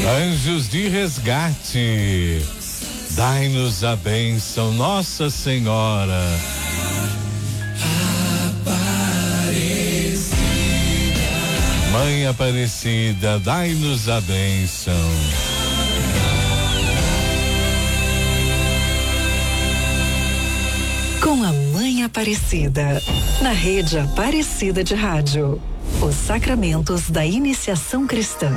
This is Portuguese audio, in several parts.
Anjos de resgate, dai-nos a bênção, Nossa Senhora. Aparecida. Mãe Aparecida, dai-nos a bênção. Com a Mãe Aparecida, na Rede Aparecida de Rádio, os sacramentos da iniciação cristã.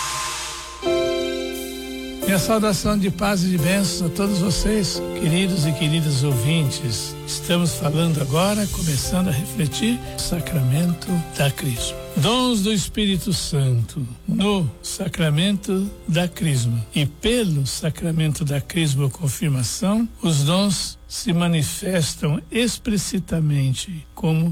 Minha saudação de paz e de bênçãos a todos vocês, queridos e queridas ouvintes. Estamos falando agora, começando a refletir, o sacramento da Crisma. Dons do Espírito Santo no sacramento da Crisma. E pelo sacramento da Crisma ou confirmação, os dons se manifestam explicitamente como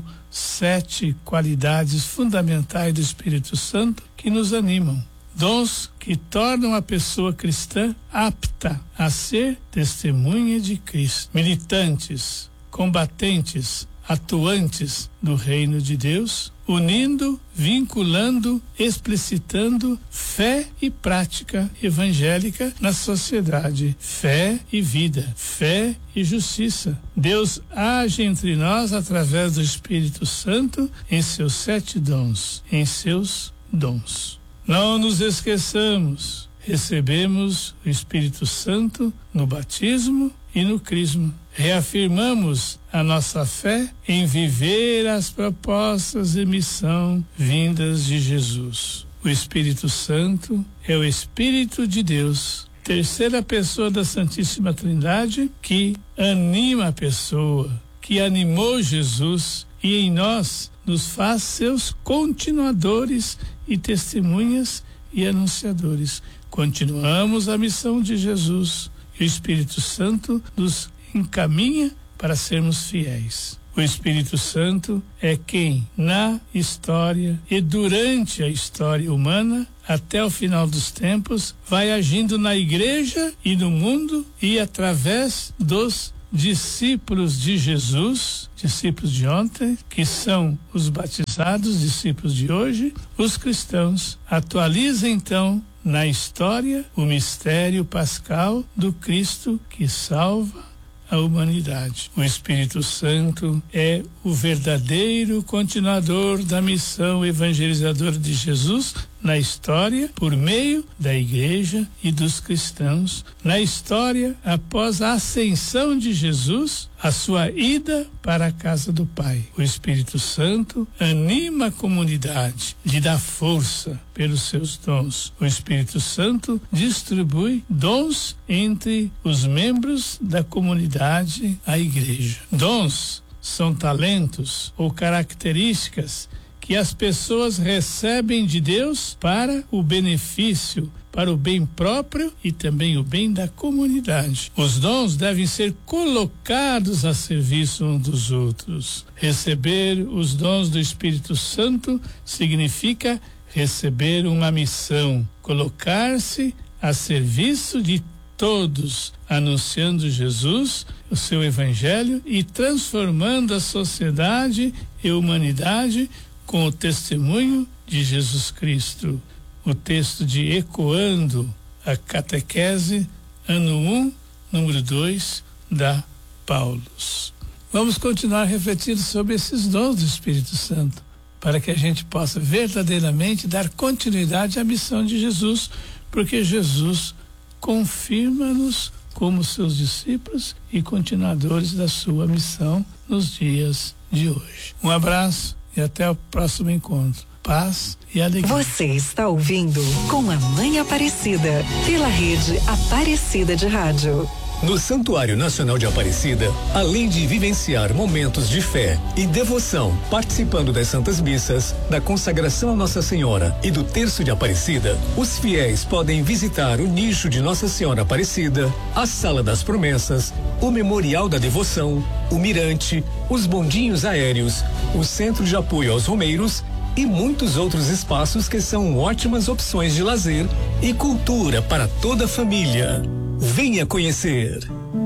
7 qualidades fundamentais do Espírito Santo que nos animam. Dons que tornam a pessoa cristã apta a ser testemunha de Cristo. Militantes, combatentes, atuantes do reino de Deus, unindo, vinculando, explicitando fé e prática evangélica na sociedade. Fé e vida, fé e justiça. Deus age entre nós através do Espírito Santo em seus 7 dons, em seus dons. Não nos esqueçamos, recebemos o Espírito Santo no batismo e no crisma. Reafirmamos a nossa fé em viver as propostas de missão vindas de Jesus. O Espírito Santo é o Espírito de Deus, terceira pessoa da Santíssima Trindade, que anima a pessoa, que animou Jesus e em nós nos faz seus continuadores e testemunhas e anunciadores. Continuamos a missão de Jesus e o Espírito Santo nos encaminha para sermos fiéis. O Espírito Santo é quem, na história e durante a história humana, até o final dos tempos, vai agindo na igreja e no mundo e através dos discípulos de Jesus, discípulos de ontem, que são os batizados, discípulos de hoje, os cristãos. Atualiza então na história o mistério pascal do Cristo que salva a humanidade. O Espírito Santo é o verdadeiro continuador da missão evangelizadora de Jesus na história, por meio da igreja e dos cristãos. Na história, após a ascensão de Jesus, a sua ida para a casa do Pai. O Espírito Santo anima a comunidade, lhe dá força pelos seus dons. O Espírito Santo distribui dons entre os membros da comunidade, a igreja. Dons são talentos ou características que as pessoas recebem de Deus para o benefício, para o bem próprio e também o bem da comunidade. Os dons devem ser colocados a serviço uns dos outros. Receber os dons do Espírito Santo significa receber uma missão, colocar-se a serviço de todos, anunciando Jesus, o seu evangelho e transformando a sociedade e a humanidade com o testemunho de Jesus Cristo. O texto de Ecoando a Catequese, ano 1, número 2, da Paulus. Vamos continuar refletindo sobre esses dons do Espírito Santo, para que a gente possa verdadeiramente dar continuidade à missão de Jesus, porque Jesus confirma-nos como seus discípulos e continuadores da sua missão nos dias de hoje. Um abraço e até o próximo encontro. Paz e alegria. Você está ouvindo Com a Mãe Aparecida, pela Rede Aparecida de Rádio. No Santuário Nacional de Aparecida, além de vivenciar momentos de fé e devoção, participando das Santas Missas, da consagração a Nossa Senhora e do Terço de Aparecida, os fiéis podem visitar o nicho de Nossa Senhora Aparecida, a Sala das Promessas, o Memorial da Devoção, o Mirante, os bondinhos aéreos, o Centro de Apoio aos Romeiros e muitos outros espaços que são ótimas opções de lazer e cultura para toda a família. Venha conhecer.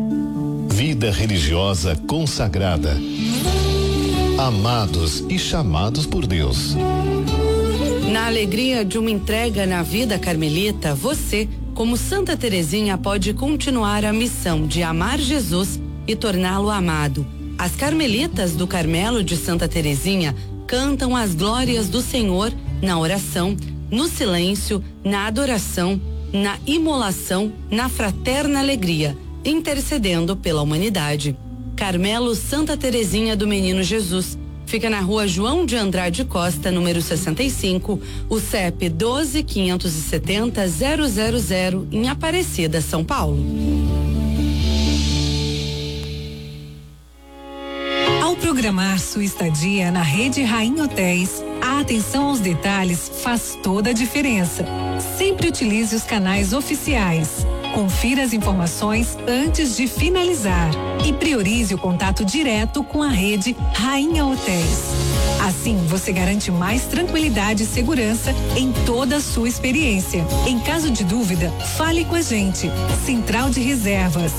Vida religiosa consagrada. Amados e chamados por Deus. Na alegria de uma entrega na vida carmelita, você, como Santa Teresinha, pode continuar a missão de amar Jesus e torná-lo amado. As carmelitas do Carmelo de Santa Teresinha cantam as glórias do Senhor na oração, no silêncio, na adoração, na imolação, na fraterna alegria, intercedendo pela humanidade. Carmelo Santa Teresinha do Menino Jesus. Fica na rua João de Andrade Costa, número 65, o CEP 12.570.000, em Aparecida, São Paulo. Ao programar sua estadia na Rede Rainha Hotéis, a atenção aos detalhes faz toda a diferença. Sempre utilize os canais oficiais. Confira as informações antes de finalizar e priorize o contato direto com a Rede Rainha Hotéis. Assim, você garante mais tranquilidade e segurança em toda a sua experiência. Em caso de dúvida, fale com a gente. Central de Reservas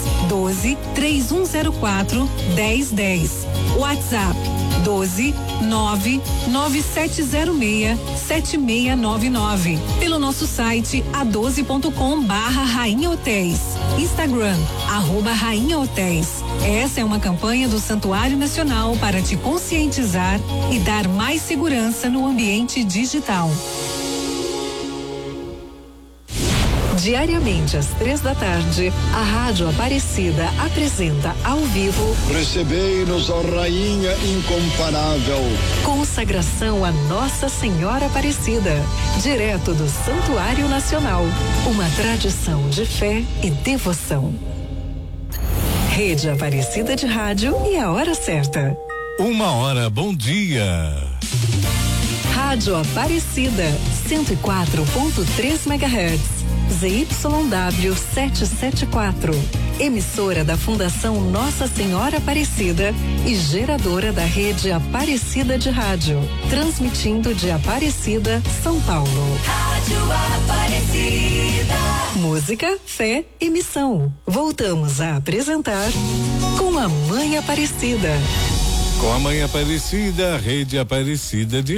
12.3104.1010. WhatsApp 12.99706.7699. Pelo nosso site a12.com/Rainha Hotéis. Instagram @Rainha Hotéis. Essa é uma campanha do Santuário Nacional para te conscientizar e dar mais segurança no ambiente digital. Diariamente às 3h, a Rádio Aparecida apresenta ao vivo Recebei-nos, ó Rainha incomparável. Consagração a Nossa Senhora Aparecida, direto do Santuário Nacional. Uma tradição de fé e devoção. Rede Aparecida de Rádio e a hora certa. 1h, bom dia. Rádio Aparecida, 104.3 MHz. ZYW 774, emissora da Fundação Nossa Senhora Aparecida e geradora da Rede Aparecida de Rádio, transmitindo de Aparecida, São Paulo. Rádio Aparecida. Música, fé e missão. Voltamos a apresentar Com a Mãe Aparecida. Com a Mãe Aparecida, Rede Aparecida de